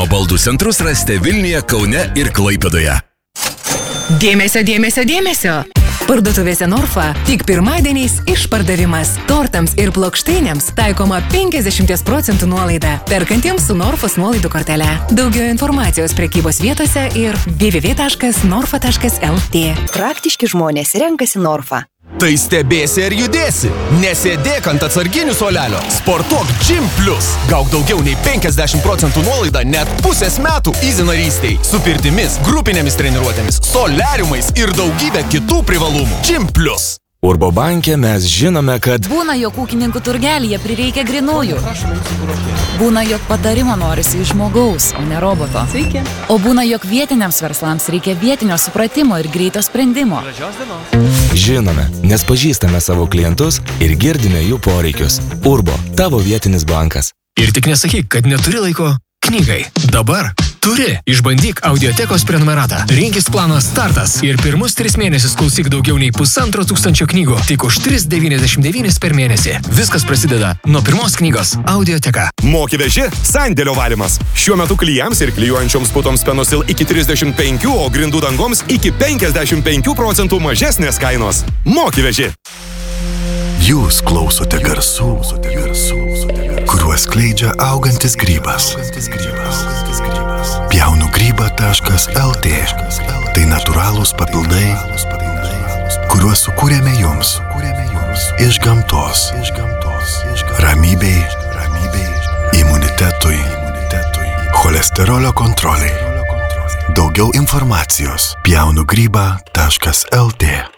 Urbo baldų centrus rasite Vilniuje, Kaune ir Klaipėdoje. Dėmesio, dėmesio, dėmesio! Parduotuvėse Norfa tik pirmadieniais išpardavimas. Tortams ir plokštainėms taikoma 50% nuolaida. Perkantiems su Norfos nuolaidų kortele. Daugiau informacijos prekybos vietose ir www.norfa.lt. Praktiški žmonės renkasi Norfa. Tai stebėsi ar judėsi. Nesėdėk ant atsarginių suolelio. Sportuok Gym Plus. Gauk daugiau nei 50% nuolaidą net pusės metų Easy narystei. Su pirtimis, grupinėmis treniruotėmis, soliariumais ir daugybė kitų privalumų. Gym Plus. Urbo banke mes žinome, kad būna, jog ūkininkų turgelyje prireikia grinųjų. Būna, jog patarimo norisi iš žmogaus, o ne roboto. Sveiki. O būna, jog vietiniams verslams reikia vietinio supratimo ir greito sprendimo. žinome, nes pažįstame savo klientus ir girdime jų poreikius. Urbo, tavo vietinis bankas. Ir tik nesakyk, kad neturi laiko knygai. Dabar turi. Išbandyk Audiotekos prenumeratą. Rinkis planą Startas ir pirmus 3 mėnesius klausyk daugiau nei 1500 knygų. Tik už 3,99 per mėnesį. Viskas prasideda nuo pirmos knygos. Audioteka. Moki veži, sandėlio valymas. Šiuo metu klijams ir klijuojančioms putoms Penosil iki 35, o grindų dangoms iki 55% mažesnės kainos. Moki veži. Jūs klausote garsų, kuriuos skleidžia augantis grybas. Pjaunugryba.lt. Tai natūralūs papildai, kuriuos sukūrėme jums. Iš gamtos. Ramybei, imunitetui, cholesterolio kontroliai. Daugiau informacijos pjaunugryba.lt.